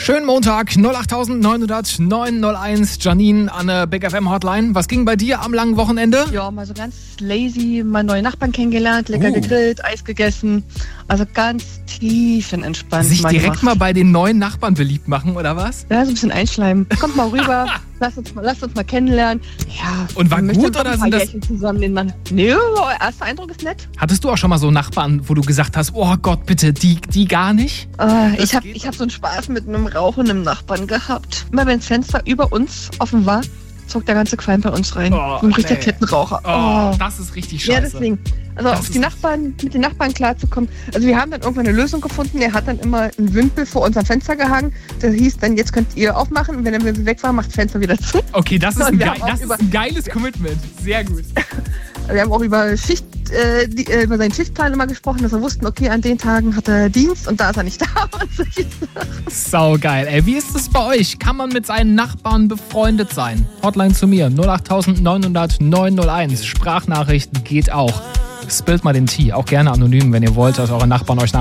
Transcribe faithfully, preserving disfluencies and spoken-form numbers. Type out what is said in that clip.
Schönen Montag, null acht neun null null neun null eins, Janine an der Big F M Hotline. Was ging bei dir am langen Wochenende? Ja, mal so ganz lazy, mal neue Nachbarn kennengelernt, lecker Oh. gegrillt, Eis gegessen. Also ganz tiefenentspannt. Sich mal direkt gemacht. mal bei den neuen Nachbarn beliebt machen, oder was? Ja, so ein bisschen einschleimen. Kommt mal rüber, lasst uns mal, lasst uns mal kennenlernen. Ja. Und war man möchte gut, doch oder ein paar sind das- Jährchen zusammen den Mann. Nee, erster Eindruck ist nett. Hattest du auch schon mal so Nachbarn, wo du gesagt hast, oh Gott, bitte, die, die gar nicht? Äh, Das ich habe geht ich hab so einen Spaß mit einem rauchenden Nachbarn gehabt. Immer wenn das Fenster über uns offen war, zog der ganze Qualm bei uns rein. Oh, so ein richtiger nee. Kettenraucher. Oh, Oh. das ist richtig scheiße. Ja, deswegen. Also Das auf ist die Nachbarn, mit den Nachbarn klarzukommen. Also wir haben dann irgendwann eine Lösung gefunden. Er hat dann immer einen Wimpel vor unserem Fenster gehangen. Das hieß dann, jetzt könnt ihr aufmachen. Und wenn der Wimpel weg war, macht das Fenster wieder zu. Okay, das ist, Und ein, wir gei- haben auch das über- ist ein geiles Commitment. Sehr gut. Wir haben auch über Schicht, äh, die, äh, über seinen Schichtplan immer gesprochen, dass wir wussten, okay, an den Tagen hat er Dienst und da ist er nicht da. Und solche Sachen. Sau geil. Ey, wie ist es bei euch? Kann man mit seinen Nachbarn befreundet sein? Hotline zu mir, null acht neun null null neun null eins. Sprachnachrichten geht auch. Spillt mal den Tee, auch gerne anonym, wenn ihr wollt, dass eure Nachbarn euch nach